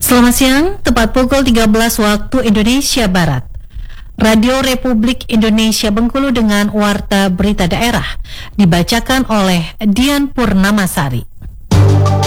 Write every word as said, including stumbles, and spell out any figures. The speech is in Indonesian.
Selamat siang, tepat pukul tiga belas waktu Indonesia Barat. Radio Republik Indonesia Bengkulu dengan Warta Berita Daerah dibacakan oleh Dian Purnamasari.